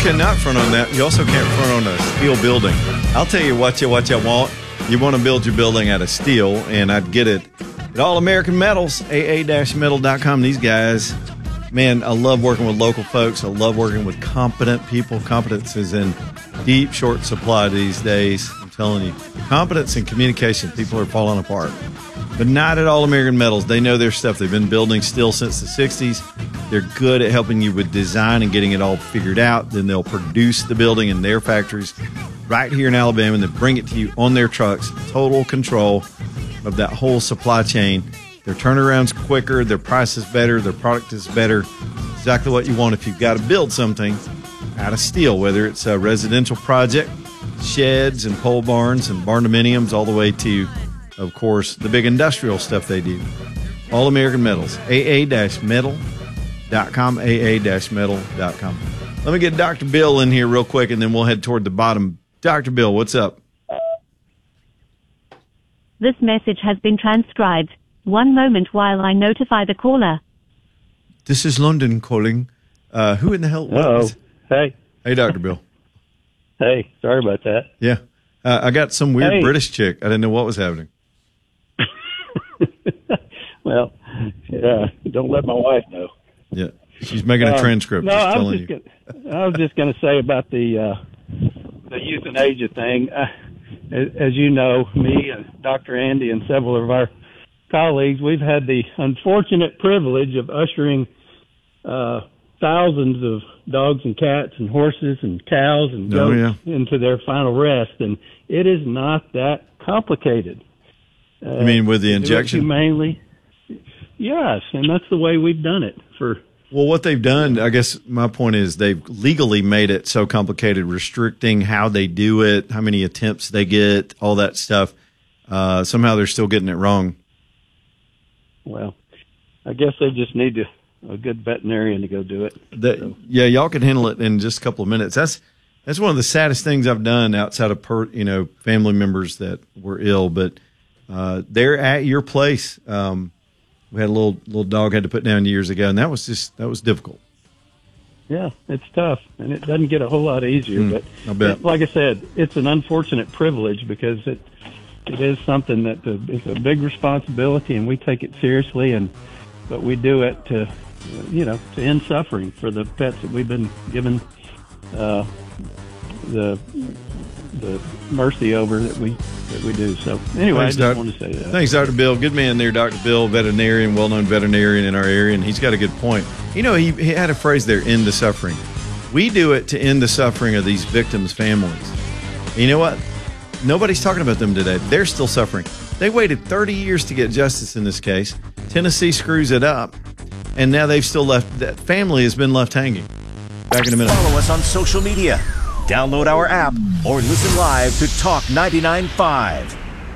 cannot front on that. You also can't front on a steel building. I'll tell you what you want. You want to build your building out of steel, and I'd get it at All American Metals, aa-metal.com. These guys, man, I love working with local folks. I love working with competent people. Competence is in deep short supply these days. I'm telling you, competence and communication, people are falling apart. But not at All American Metals. They know their stuff. They've been building steel since the 60s. They're good at helping you with design and getting it all figured out. Then they'll produce the building in their factories right here in Alabama and then bring it to you on their trucks. Total control of that whole supply chain. Their turnaround's quicker. Their price is better. Their product is better. Exactly what you want if you've got to build something out of steel, whether it's a residential project, sheds and pole barns and barn-dominiums, all the way to, of course, the big industrial stuff they do. All American Metals, aa-metal.com, aa-metal.com. Let me get Dr. Bill in here real quick, and then we'll head toward the bottom. Dr. Bill, what's up? This message has been transcribed. One moment while I notify the caller. This is London calling. Who in the hell? Oh, hey. Hey, Dr. Bill. Hey, sorry about that. Yeah. I got some weird British chick. I didn't know what was happening. Well, don't let my wife know. Yeah, she's making a transcript. No, I was just going to say about the euthanasia thing. As you know, me and Dr. Andy and several of our colleagues, we've had the unfortunate privilege of ushering thousands of dogs and cats and horses and cows and goats into their final rest, and it is not that complicated. You mean with the injection? Humanely. Yes, and that's the way we've done it for. Well, what they've done, I guess my point is they've legally made it so complicated, restricting how they do it, how many attempts they get, all that stuff. Somehow they're still getting it wrong. Well, I guess they just need a good veterinarian to go do it. Yeah, y'all can handle it in just a couple of minutes. That's one of the saddest things I've done outside of family members that were ill, but they're at your place. We had a little dog had to put down years ago, and that was difficult. Yeah, it's tough, and it doesn't get a whole lot easier. But like I said, it's an unfortunate privilege because it is something that it's a big responsibility, and we take it seriously. But we do it to end suffering for the pets that we've been given the mercy over that we do. So anyway, I just wanted to say that. Thanks, Dr. Bill. Good man there, Dr. Bill, veterinarian, well-known veterinarian in our area, and he's got a good point. He had a phrase there, end the suffering. We do it to end the suffering of these victims' families. And you know what? Nobody's talking about them today. They're still suffering. They waited 30 years to get justice in this case. Tennessee screws it up, and now they've still left. That family has been left hanging. Back in a minute. Follow us on social media. Download our app or listen live to Talk 99.5.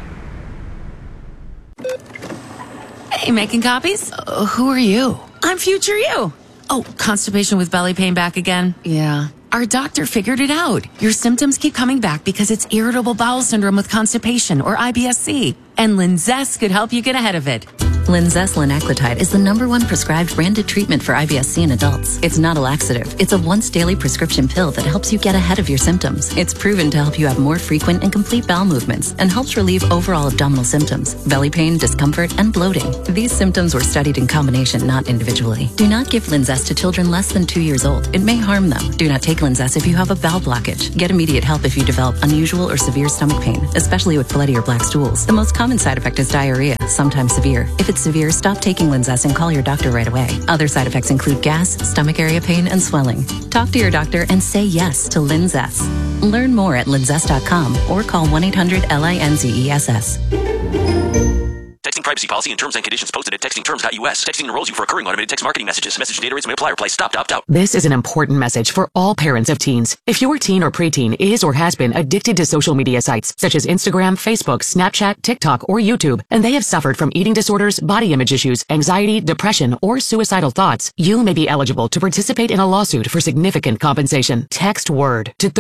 Hey, making copies? Who are you? I'm future you. Oh, constipation with belly pain back again? Yeah. Our doctor figured it out. Your symptoms keep coming back because it's irritable bowel syndrome with constipation, or IBS-C. And Linzess could help you get ahead of it. Linzess linaclotide is the #1 prescribed branded treatment for IBS-C in adults. It's not a laxative. It's a once-daily prescription pill that helps you get ahead of your symptoms. It's proven to help you have more frequent and complete bowel movements and helps relieve overall abdominal symptoms, belly pain, discomfort, and bloating. These symptoms were studied in combination, not individually. Do not give Linzess to children less than 2 years old. It may harm them. Do not take Linzess if you have a bowel blockage. Get immediate help if you develop unusual or severe stomach pain, especially with bloody or black stools. The most common side effect is diarrhea, sometimes severe. If it's severe, stop taking Linzess and call your doctor right away. Other side effects include gas, stomach area pain, and swelling. Talk to your doctor and say yes to Linzess. Learn more at linzess.com or call 1-800-LINZESS. Texting privacy policy and terms and conditions posted at textingterms.us. Texting enrolls you for recurring automated text marketing messages. Message data rates may apply. Reply stop to opt out. This is an important message for all parents of teens. If your teen or preteen is or has been addicted to social media sites such as Instagram, Facebook, Snapchat, TikTok, or YouTube, and they have suffered from eating disorders, body image issues, anxiety, depression, or suicidal thoughts, you may be eligible to participate in a lawsuit for significant compensation. Text WORD to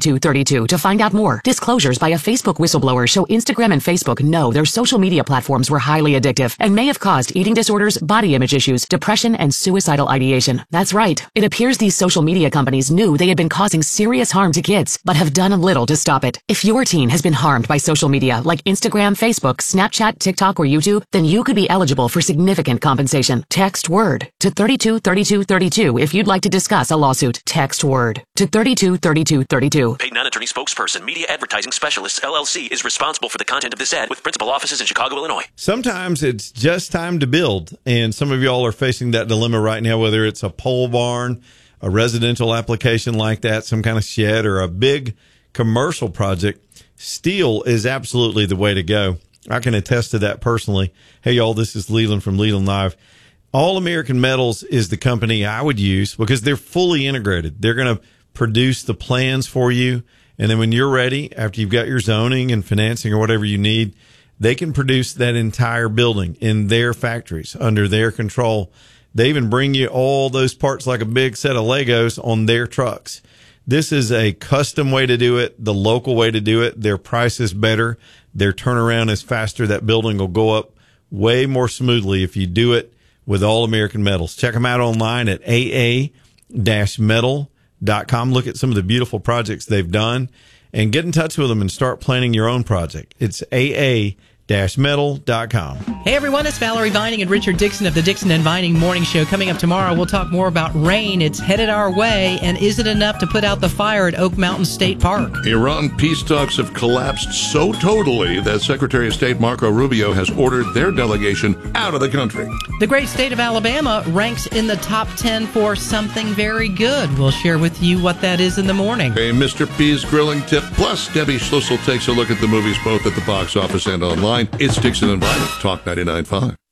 323232 to find out more. Disclosures by a Facebook whistleblower show Instagram and Facebook know their social media platforms were highly addictive and may have caused eating disorders, body image issues, depression, and suicidal ideation. That's right. It appears these social media companies knew they had been causing serious harm to kids, but have done little to stop it. If your teen has been harmed by social media like Instagram, Facebook, Snapchat, TikTok, or YouTube, then you could be eligible for significant compensation. Text WORD to 323232 if you'd like to discuss a lawsuit. Text WORD to 323232. Paid non-attorney spokesperson, Media Advertising Specialists, LLC, is responsible for the content of this ad with principal offices in Chicago, Illinois. Sometimes it's just time to build, and some of y'all are facing that dilemma right now, whether it's a pole barn, a residential application like that, some kind of shed, or a big commercial project. Steel is absolutely the way to go. I can attest to that personally. Hey, y'all, this is Leland from Leland Live. All American Metals is the company I would use because they're fully integrated. They're going to produce the plans for you. And then when you're ready, after you've got your zoning and financing or whatever you need, they can produce that entire building in their factories under their control. They even bring you all those parts like a big set of Legos on their trucks. This is a custom way to do it, the local way to do it. Their price is better. Their turnaround is faster. That building will go up way more smoothly if you do it with All American Metals. Check them out online at aa-metal.com. Look at some of the beautiful projects they've done and get in touch with them and start planning your own project. It's aa-metal.com. Hey everyone, it's Valerie Vining and Richard Dixon of the Dixon and Vining Morning Show. Coming up tomorrow, we'll talk more about rain. It's headed our way, and is it enough to put out the fire at Oak Mountain State Park? Iran peace talks have collapsed so totally that Secretary of State Marco Rubio has ordered their delegation out of the country. The great state of Alabama ranks in the top 10 for something very good. We'll share with you what that is in the morning. A Mr. P's grilling tip, plus Debbie Schlussel takes a look at the movies both at the box office and online. It's Dixon and Vining, Talk 99.5.